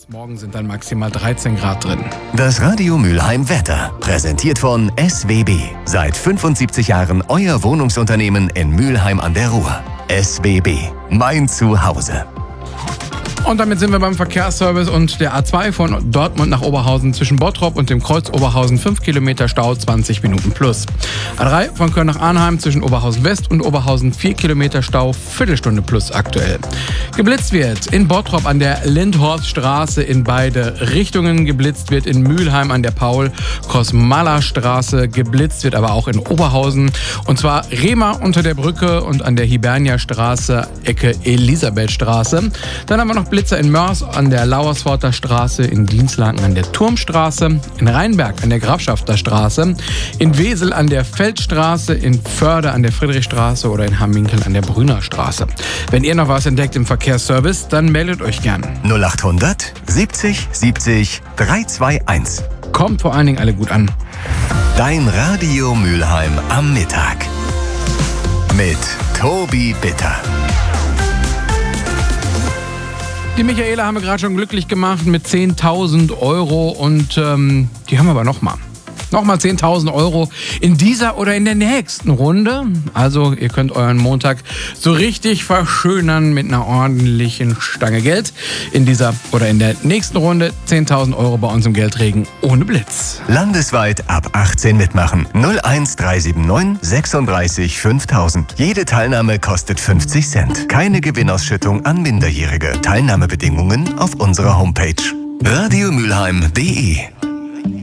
Morgen sind dann maximal 13 Grad drin. Das Radio Mülheim Wetter, präsentiert von SWB. Seit 75 Jahren euer Wohnungsunternehmen in Mülheim an der Ruhr. SWB, mein Zuhause. Und damit sind wir beim Verkehrsservice und der A2 von Dortmund nach Oberhausen zwischen Bottrop und dem Kreuz Oberhausen 5 Kilometer Stau, 20 Minuten plus. A3 von Köln nach Arnheim zwischen Oberhausen West und Oberhausen 4 Kilometer Stau, Viertelstunde plus aktuell. Geblitzt wird in Bottrop an der Lindhorststraße in beide Richtungen. Geblitzt wird in Mülheim an der Paul-Kosmala-Straße. Geblitzt wird aber auch in Oberhausen. Und zwar Rehma unter der Brücke und an der Hibernia-Straße, Ecke Elisabethstraße. Dann haben wir noch Blitzer in Mörs an der Lauersforter Straße, in Dienstlaken an der Turmstraße, in Rheinberg an der Grafschafter Straße, in Wesel an der Feldstraße, in Förde an der Friedrichstraße oder in Hamminkel an der Brüner Straße. Wenn ihr noch was entdeckt im Verkehrsservice, dann meldet euch gern. 0800 70 70 321. Kommt vor allen Dingen alle gut an. Dein Radio Mülheim am Mittag. Mit Tobi Bitter. Die Michaela haben wir gerade schon glücklich gemacht mit 10.000 Euro und die haben wir aber nochmal 10.000 Euro in dieser oder in der nächsten Runde. Also ihr könnt euren Montag so richtig verschönern mit einer ordentlichen Stange Geld. In dieser oder in der nächsten Runde 10.000 Euro bei uns im Geldregen ohne Blitz. Landesweit ab 18 mitmachen. 01379 36 5000. Jede Teilnahme kostet 50 Cent. Keine Gewinnausschüttung an Minderjährige. Teilnahmebedingungen auf unserer Homepage. radiomülheim.de